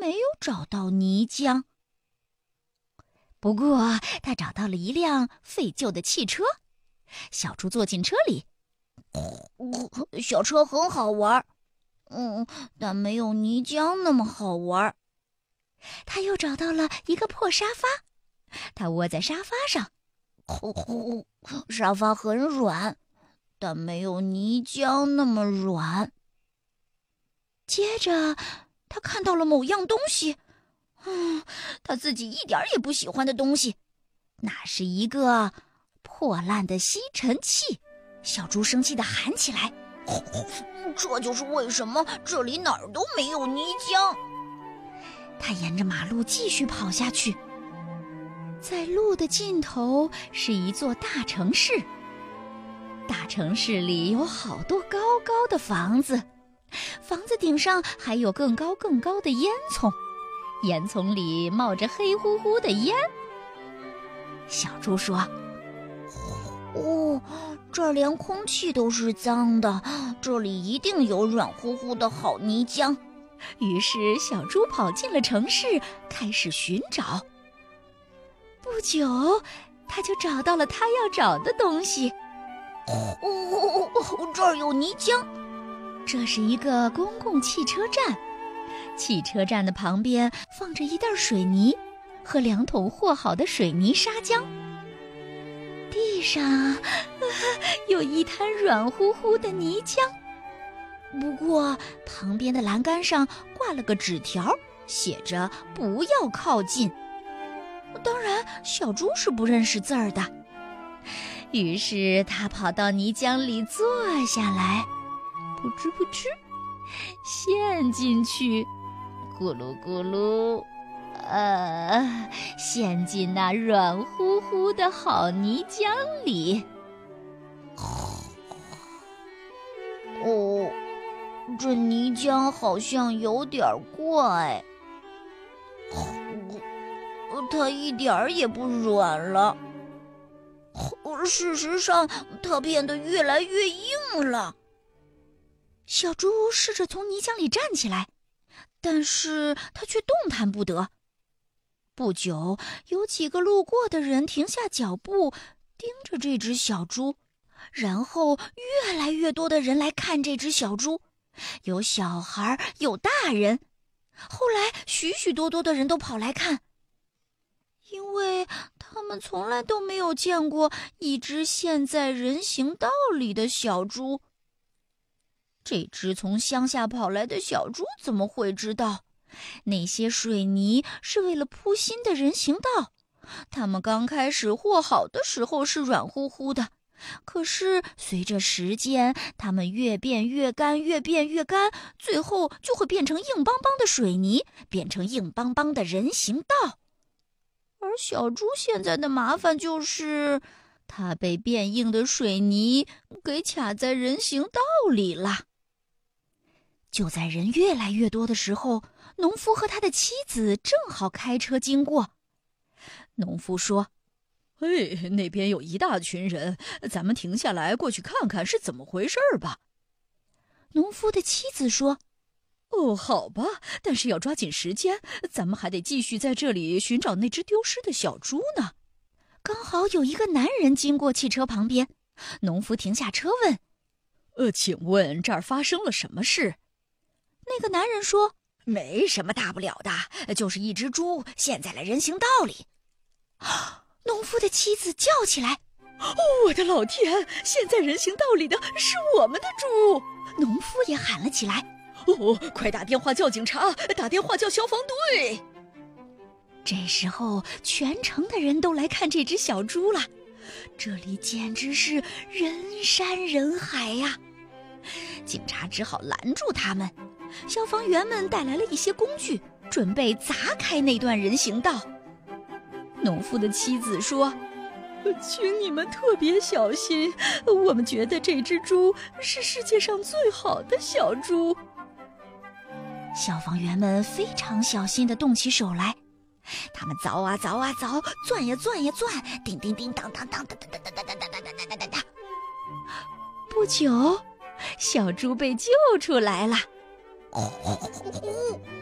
没有找到泥浆。不过他找到了一辆废旧的汽车，小猪坐进车里。 小车很好玩，但没有泥浆那么好玩。 他又找到了一个破沙发，他窝在沙发上。 沙发很软，但没有泥浆那么软。 接着他看到了某样东西， 他自己一点也不喜欢的东西。 那是一个破烂的吸尘器。小猪生气地喊起来： 这就是为什么这里哪儿都没有泥浆。 他沿着马路继续跑下去，在路的尽头是一座大城市。大城市里有好多高高的房子，房子顶上还有更高更高的烟囱，烟囱里冒着黑乎乎的烟。小猪说： 这儿连空气都是脏的，这里一定有软乎乎的好泥浆。 于是小猪跑进了城市，开始寻找。不久，他就找到了他要找的东西。 这儿有泥浆。 这是一个公共汽车站，汽车站的旁边放着一袋水泥和2桶和好的水泥砂浆。地上有一滩软乎乎的泥浆。不过旁边的栏杆上挂了个纸条，写着不要靠近。当然小猪是不认识字儿的。于是他跑到泥浆里坐下来，噗嗤噗嗤陷进去，咕噜咕噜，陷进那软乎乎的好泥浆里。 这泥浆好像有点怪，它一点儿也不软了。事实上，它变得越来越硬了。 小猪试着从泥浆里站起来，但是它却动弹不得。不久，有几个路过的人停下脚步，盯着这只小猪。然后越来越多的人来看这只小猪，有小孩，有大人。后来许许多多的人都跑来看，因为他们从来都没有见过一只陷在人行道里的小猪。这只从乡下跑来的小猪怎么会知道，那些水泥是为了铺新的人行道？它们刚开始和好的时候是软乎乎的，可是随着时间，它们越变越干，越变越干，最后就会变成硬邦邦的水泥，变成硬邦邦的人行道。而小猪现在的麻烦就是，它被变硬的水泥给卡在人行道里了。就在人越来越多的时候，农夫和他的妻子正好开车经过。农夫说： 那边有一大群人，咱们停下来过去看看是怎么回事吧。 农夫的妻子说： 好吧，但是要抓紧时间，咱们还得继续在这里寻找那只丢失的小猪呢。 刚好有一个男人经过汽车旁边，农夫停下车问： 请问这儿发生了什么事？ 那个男人说： 没什么大不了的，就是一只猪陷在了人行道里。 农夫的妻子叫起来： 我的老天，陷在人行道里的是我们的猪！ 农夫也喊了起来： 快打电话叫警察，打电话叫消防队！ 这时候全城的人都来看这只小猪了，这里简直是人山人海呀。警察只好拦住他们，消防员们带来了一些工具，准备砸开那段人行道。农夫的妻子说： 请你们特别小心，我们觉得这只猪是世界上最好的小猪。 消防员们非常小心地动起手来，他们凿啊凿啊凿，钻呀钻呀钻，叮叮叮当当当当当当当当当当当当。不久，小猪被救出来了。